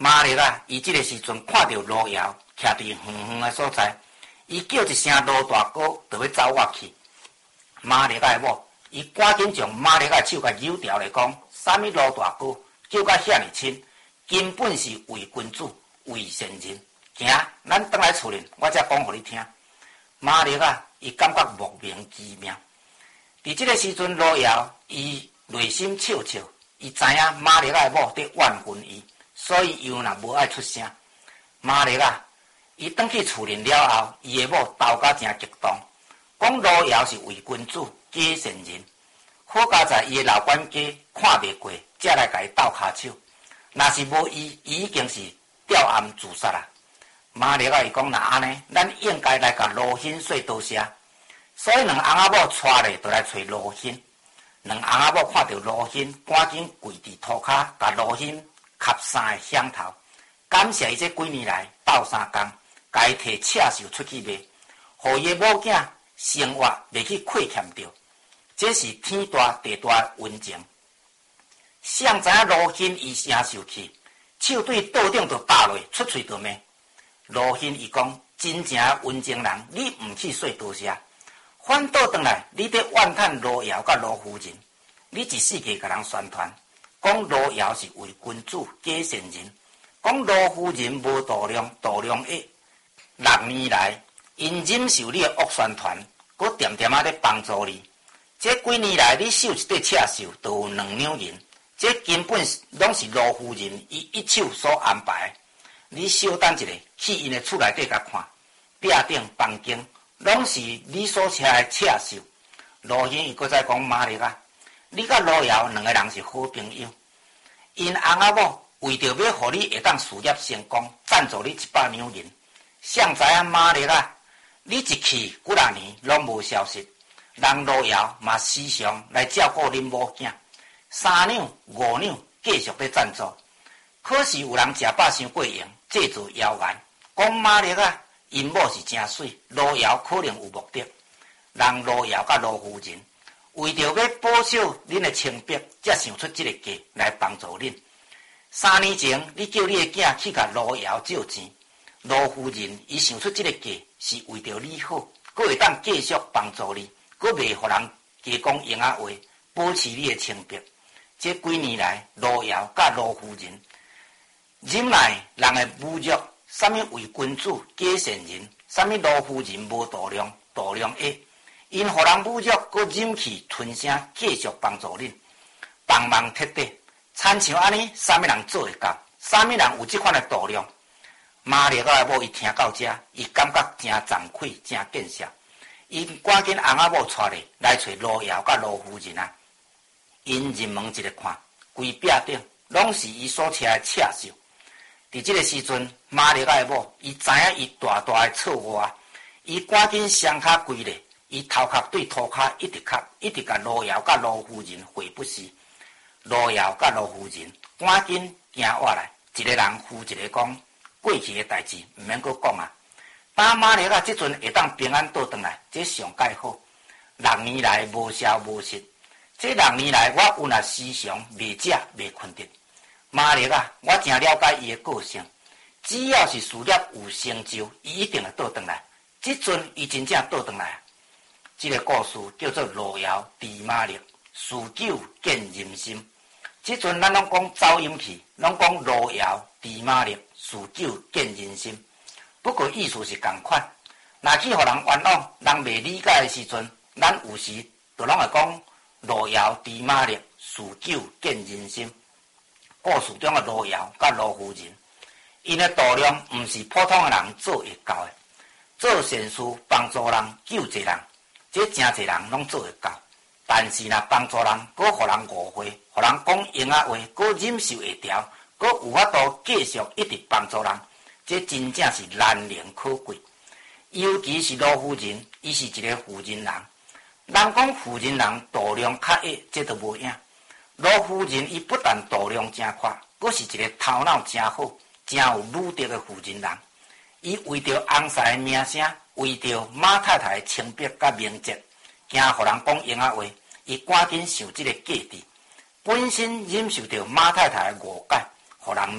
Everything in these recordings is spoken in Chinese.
马力啊，伊即个时阵看到罗瑶徛伫远远的所在，伊叫一声罗大哥，就要走我去。马力的某，伊赶紧将马力的手甲扭掉来讲，啥物罗大哥叫甲遐尔亲，根本是为君主、为圣人。行，咱转来厝里，我才讲互你听。马力啊，伊感觉莫名其妙。伫即个时阵，罗瑶伊内心笑笑，伊知影马力的某伫怨恨伊，所以又若无爱出声。马力啊，伊转去厝里了后，伊的某斗甲真激动，讲罗瑶是为君主假圣人，好佳在伊的老管家看袂过，才来甲伊斗骹手。若是无伊，伊已经是吊案自杀啦。马力啊，伊讲若安尼，咱应该来甲罗欣说多谢。所以两翁仔某带咧，就来找罗欣。两翁仔某看到罗欣，赶紧跪伫涂骹，甲罗欣磕三个响头，感谢伊这几年来斗相共，甲伊摕赤寿出去卖，互伊的某囝生活袂去亏欠着，这是天大地大的恩情。谁知影罗欣伊承受起，手对桌顶就打落，出喙就骂。罗欣伊讲，真正的恩情人，你毋去说多谢。反倒转来，你伫怨叹罗瑶甲罗夫人，你一世纪甲人宣传，讲罗瑶是为君主假圣人，讲罗夫人无度量，度量恶。6年来，因忍受你的恶宣传，搁点点咧帮助你。这几年来，你受一块赤寿，就有2两银，这根本拢是罗夫人伊一手所安排。你稍等一下，去因的厝内底甲看，壁顶房间。拢是你所车的赤寿。罗欣伊搁再讲马力啊，你甲罗瑶两个人是好朋友。因翁仔某为着要互你会当事业成功，赞助你100两银。谁知影马力啊，你一去几啊年拢无消息，人罗瑶嘛时常来照顾恁某囝，3两5两继续咧赞助。可是有人食饱伤过用，制造谣言，讲马力啊。因某是真水，罗瑶可能有目的，让罗瑶甲罗夫人为着要保守恁的清白，才想出这个计来帮助恁。3年前，你叫你的囝去甲罗瑶借钱，罗夫人伊想出这个计是为着你好，佫会当继续帮助你，佫袂互人加讲闲话，保持你的清白。这几年来，罗瑶甲罗夫人忍耐人的侮辱。啥物为君主假圣人，啥物罗夫人无度量，度量恶，因互人侮辱，佮忍气吞声，继续帮助恁，帮忙贴地，亲像安尼，啥物人做会到？啥物人有这款的度量？马力仔某伊听到这，伊感觉真惭愧，真见笑，伊赶紧翁仔某带来找罗瑶甲罗夫人啊，因入门一个看，规壁顶拢是伊所车的赤寿。伫这个时阵，马力仔某伊知影伊大大的错误，伊赶紧双骹跪咧，伊头壳对涂骹一直磕，一直甲罗瑶甲罗夫人回不是。罗瑶甲罗夫人赶紧行活来，一个人扶一个讲，过去的代志毋免阁讲啊。打马力仔即阵会当平安倒转来，这上介好。6年来无消无息，这6年来我有若时常袂食袂困得。马力啊，我真了解伊的个性，只要是事业有成就，伊一定会倒转来。即阵伊真正倒转来。这个故事叫做罗瑶治马力，事久见人心。即阵咱拢讲走音去，拢讲罗瑶治马力，事久见人心。不过意思是共款。若去互人冤枉，人袂理解的时阵，咱有时就拢会讲罗瑶治马力，事久见人心。故事中的罗瑶甲罗夫人，因的度量毋是普通的人做会到的。做善事、帮助人、救济人，这真侪人拢做会到。但是若帮助人，搁互人误会，互人讲闲话，搁忍受会调，搁有法度继续一直帮助人，这真正是难能可贵。尤其是罗夫人，伊是一个妇人人。人讲妇人人度量较恶，这都无影。罗夫人伊不但度量真宽，阁是一个头脑真好、真有武德的妇人人。伊为着翁婿的名声，为着马太太的清白甲名节，惊互人讲闲话，伊赶紧想这个计计。本身忍受着马太太的误解，互人骂，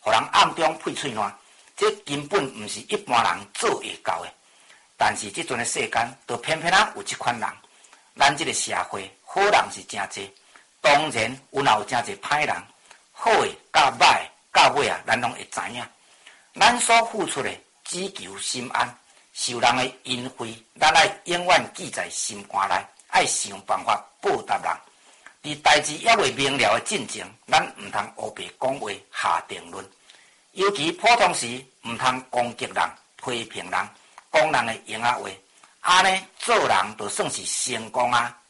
互人暗中配喙烂，这根本毋是一般人做会到的。但是即阵的世间，就偏偏有即款人。咱即个社会，好人是真济，当然有真济歹人，好的甲歹的，到尾啊，咱拢会知影。咱所付出的，只求心安，受人的恩惠，咱爱永远记在心肝内，爱想办法报答人。伫代志还未明了的进前，咱毋通胡白讲话下定论，尤其普通时毋通攻击人、批评人、讲人的闲话，安尼做人就算是成功啊。